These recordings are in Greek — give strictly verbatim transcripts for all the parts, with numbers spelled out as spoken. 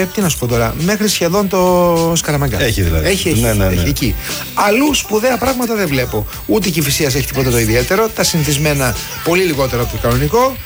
τι να σου πω τώρα, μέχρι σχεδόν το Σκαραμαγκά. Έχει δηλαδή. Έχει, έχει, ναι, ναι, ναι. έχει εκεί. Αλλού σπουδαία πράγματα δεν βλέπω. Ούτε η Κηφισίας έχει τίποτα το ιδιαίτερο. Τα συνηθισμένα πολύ λιγότερο από το κανονικό.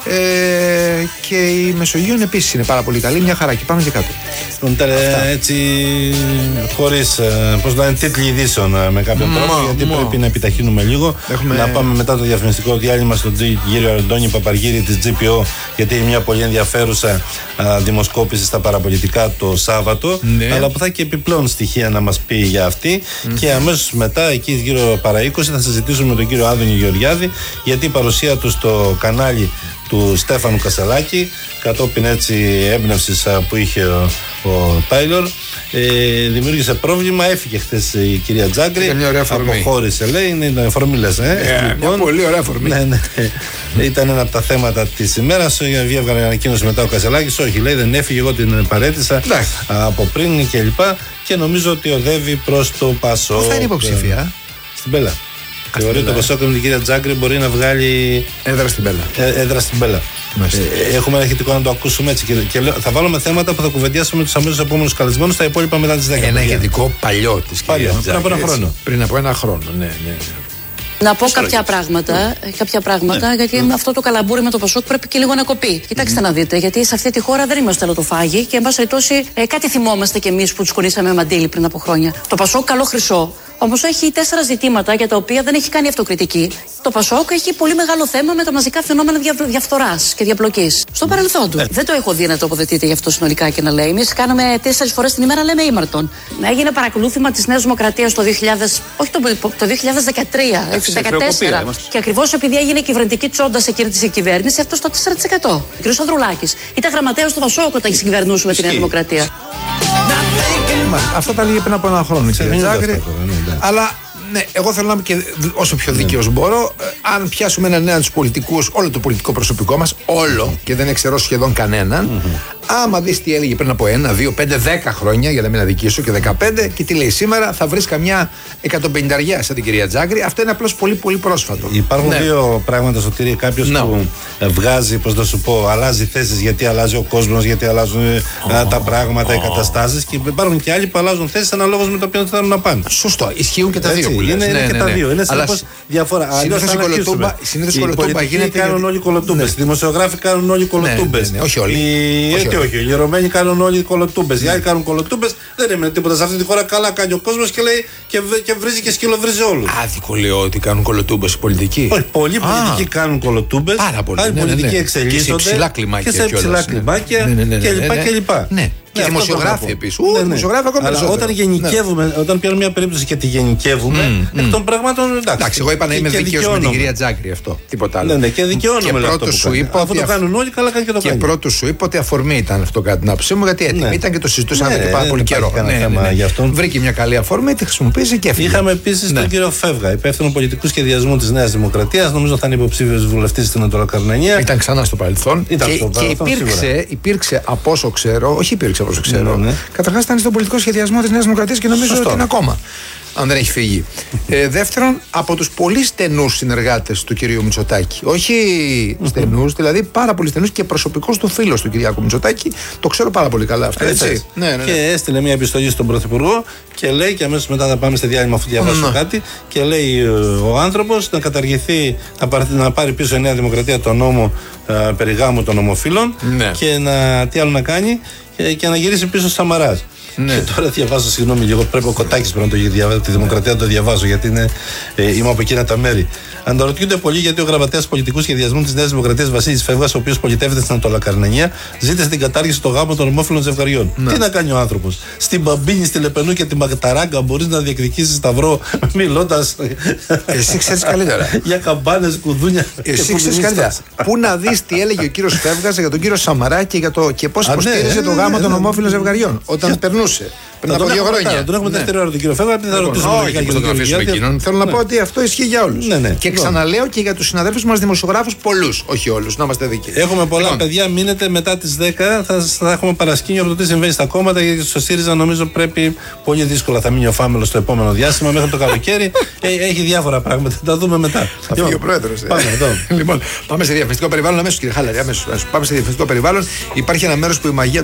Ε, και η Μεσογείων επίσης είναι πάρα πολύ καλή. Μια χαρά και πάμε και κάτω. Ήταν έτσι χωρίς πώς λένε τίτλοι ειδήσεων με κάποιον Μα, τρόπο, γιατί μα. πρέπει να επιταχύνουμε λίγο. Έχουμε... Να πάμε μετά το διαφημιστικό διάλειμμα στον κύριο Αντώνη Παπαργύρη της τζι πι ο, γιατί είναι μια πολύ ενδιαφέρουσα α, δημοσκόπηση στα παραπολιτικά το Σάββατο, ναι. αλλά που θα έχει και επιπλέον στοιχεία να μας πει για αυτή. Mm-hmm. Και αμέσως μετά, εκεί γύρω παρά είκοσι, θα συζητήσουμε με τον κύριο Άδωνη Γεωργιάδη, γιατί η παρουσία του στο κανάλι του Στέφανου Κασελάκη, κατόπιν έτσι έμπνευσης που είχε ο, ο Τάιλορ, ε, δημιούργησε πρόβλημα. Έφυγε χθες η κυρία Τζάγκρη, αποχώρησε, λέει. Είναι η αφορμή, λες, ε? Yeah, λοιπόν, μια πολύ ωραία αφορμή. Ναι, ναι. Ήταν ένα από τα θέματα της ημέρας. Βγήκε ανακοίνωση μετά ο Κασελάκης. Όχι, λέει, δεν έφυγε, εγώ την παρέτησα από πριν και λοιπά. Και νομίζω ότι οδεύει προς το Πασόκ. Πώς θα είναι υποψήφια? Στην Μπέλα. Θεωρεί το Πασόκ με την κυρία Τζάγκρη μπορεί να βγάλει έδρα στην Μπέλα. Ε, έδρα στην Μπέλα. Ε, έχουμε ένα ηχητικό να το ακούσουμε έτσι. Και, και λέω, θα βάλουμε θέματα που θα κουβεντιάσουμε με τους αμέσως επόμενους καλεσμένους στα υπόλοιπα μετά τις δέκα. Ένα ηχητικό παλιό της κυρίας Τζάγκρη. Πριν από ένα χρόνο. Πριν από ένα χρόνο, ναι, ναι, ναι. Να πω κάποια πράγματα, κάποια πράγματα, ναι. γιατί ναι. αυτό το καλαμπούρι με το Πασόκ πρέπει και λίγο να κοπεί. Κοιτάξτε mm. να δείτε, γιατί σε αυτή τη χώρα δεν είμαστε λοτοφάγοι και εν πάση περιπτώσει ε, κάτι θυμόμαστε κι εμείς που τους κουνήσαμε μαντίλι πριν από χρόνια. Το Πασόκ καλό χρυσό. Όμως έχει τέσσερα ζητήματα για τα οποία δεν έχει κάνει αυτοκριτική. Το Πασόκ έχει πολύ μεγάλο θέμα με τα μαζικά φαινόμενα δια, διαφθοράς και διαπλοκής. Στο παρελθόν του. Ε. Δεν το έχω δει να τοποθετείται γι' αυτό συνολικά και να λέει. Εμείς κάναμε τέσσερις φορές την ημέρα, λέμε ήμαρτον. Έγινε παρακολούθημα της Νέας Δημοκρατίας το δύο χιλιάδες, όχι το, το δύο χιλιάδες δεκατρία, το δύο χιλιάδες δεκατέσσερα. Και ακριβώς επειδή έγινε κυβερνητική τσόντα σε εκείνη τη κυβέρνηση, αυτό στο τέσσερα τοις εκατό. Ο κ. Ανδρουλάκης ήταν γραμματέας του Πασόκ όταν συγκυβερνούσε με τη Νέα Δημοκρατία. Αυτά τα λέγε πριν από ένα χρόνο, κύριε Τζάγκρη. Αλλά ναι, εγώ θέλω να είμαι και όσο πιο δίκαιος μπορώ. Αν πιάσουμε έναν νέο τους πολιτικούς, όλο το πολιτικό προσωπικό μας, όλο και δεν εξαιρώ σχεδόν κανέναν, άμα δεις τι έλεγε πριν από ένα, δύο, πέντε, δέκα χρόνια, για να μην αδικήσω, και δεκαπέντε, και τι λέει σήμερα, θα βρεις καμιά εκατοπενηνταριά σαν την κυρία Τζάγκρη. Αυτό είναι απλώς πολύ πολύ πρόσφατο. Υπάρχουν ναι. δύο πράγματα, Σωτήρη. Κάποιος no. που βγάζει, πώς να σου πω, αλλάζει θέσεις γιατί αλλάζει ο κόσμος, γιατί αλλάζουν oh. τα πράγματα, oh. οι καταστάσεις, και υπάρχουν και άλλοι που αλλάζουν θέσεις αναλόγως με το οποίο θέλουν να πάνε. Σωστό. Ισχύουν και τα δύο. Είναι, είναι ναι, και ναι, τα ναι. δύο. Είναι συνεπώς διαφορά. Συνήθως η κολοτούμπα, η κολοτούμπα γίνεται. Κάνουν όλοι κολοτούμπες. Οι δημοσιογράφοι κάνουν όλοι κολοτούμπες. Όχι όλοι. Γιατί όχι. Οι λερωμένοι κάνουν όλοι κολοτούμπες. Οι άλλοι κάνουν κολοτούμπες. Δεν είναι τίποτα σε αυτή τη χώρα. Καλά κάνει ο κόσμος και λέει και βρίζει και σκυλοβρίζει όλους. Άδικο λέω ότι κάνουν κολοτούμπες οι πολιτικοί. Όχι, πολλοί πολιτικοί κάνουν κολοτούμπες. Πάρα πολλοί. Άλλοι πολιτικοί εξελίσσονται. Και σε υψηλά κλιμάκια. Και σε υψηλά κλιμάκια κλπ. Και ναι, δημοσιογράφοι επίσης. Ναι, ναι. Δημοσιογράφοι ακόμα αλλά όταν γενικεύουμε, ναι. όταν πιάνουμε μια περίπτωση και τη γενικεύουμε, mm, εκ των πραγμάτων εντάξει. Εντάξει, εγώ είπα να είμαι δίκαιος με την κυρία Τζάγκρη αυτό. Τίποτα άλλο. Ναι, ναι, και δικαιώνομαι. Και πρώτο σου είπα. Αφού το κάνουν όλοι, καλά κάνει και το κάνει. Και πρώτο σου είπα ότι αφορμή ήταν αυτό κατά την άποψή μου, γιατί έτοιμη ναι. ήταν και το συζητούσαμε ναι, και πάρα πολύ καιρό. Βρήκε μια καλή αφορμή, τη χρησιμοποίησε και έφυγε. Είχαμε επίσης τον κύριο Φεύγα, υπεύθυνο πολιτικού σχεδιασμού τη Νέας Δημοκρατίας. Νομίζω θα είναι υποψήφιος βουλευτής στην Ανατολοκαρνανία. Ήταν ξανά στο παρελθόν. Και υπήρξε από όσο ξέρω, όχι υπήρξε από όσο ξέρω. Καταρχάς ήταν στον πολιτικό σχεδιασμό της Νέας Δημοκρατίας και νομίζω Σωστό. ότι είναι ακόμα. Αν δεν έχει φύγει. ε, δεύτερον, από τους πολύ στενούς συνεργάτες του κυρίου Μητσοτάκη. Όχι στενούς, δηλαδή πάρα πολύ στενούς και προσωπικός του φίλος του Κυριάκου Μητσοτάκη. Το ξέρω πάρα πολύ καλά αυτό. Έτσι. Έτσι. Ναι, ναι, ναι. Και έστειλε μια επιστολή στον Πρωθυπουργό και λέει, και αμέσως μετά θα πάμε σε διάλειμμα αφού διαβάσω κάτι. Και λέει ο άνθρωπος να καταργηθεί, να πάρει, να πάρει πίσω η Νέα Δημοκρατία τον νόμο ε, περί γάμου των ομοφύλων ναι. και να, τι άλλο να κάνει και, και να γυρίσει πίσω Σαμαράς. Ναι. Και τώρα διαβάζω, συγγνώμη λίγο, πρέπει ο Κοτάκης πρέπει να το διαβάσει, τη Δημοκρατία να το διαβάζω, γιατί είναι, ε, είμαι από εκείνα τα μέρη. Αναρωτιούνται πολλοί γιατί ο γραμματέας πολιτικού σχεδιασμού της Νέας Δημοκρατίας Βασίλης Φεύγας, ο οποίος πολιτεύεται στην Ανατολοκαρνανία, ζήτησε την κατάργηση των γάμων των ομόφυλων ζευγαριών. Ναι. Τι να κάνει ο άνθρωπος? Στην Μπαμπίνη, στη Λεπενού και τη Μακταράγκα μπορείς να διεκδικήσεις σταυρό μιλώντας. Εσύ ξέρεις καλύτερα. Για καμπάνες, κουδούνια. Εσύ ξέρεις καλύτερα. Πού να δεις τι έλεγε ο κύριος Φεύγας για τον κύριο Σαμαρά και, για το, και πώς υποστήριζε το γάμο των ομόφυλων ζευγαριών όταν περνούσε. Πριν από δύο χρόνια. Τον έχουμε δεύτερη ώρα τον κύριο Φεύγα, θα ρωτήσουμε για τον κύριο Φεύγα. Θέλω να πω ότι αυτό ισχύει για όλους. Και ξαναλέω και για τους συναδέλφους μας δημοσιογράφους, πολλούς, όχι όλους, να είμαστε δίκαιοι. Έχουμε πολλά παιδιά, μείνετε μετά τις δέκα, θα έχουμε παρασκήνιο από το τι συμβαίνει στα κόμματα, γιατί στο ΣΥΡΙΖΑ νομίζω πρέπει πολύ δύσκολα θα μείνει ο Φάμελος στο επόμενο διάστημα μέχρι το καλοκαίρι. Έχει διάφορα πράγματα, θα τα δούμε μετά. Θα φύγει ο πρόεδρος. Λοιπόν, πάμε σε διαφημιστικό περιβάλλον αμέσως, κύριε Χάλαρη. Πάμε σε διαφημιστικό περιβάλλον. Υπάρχει ένα μέρος που η μαγεία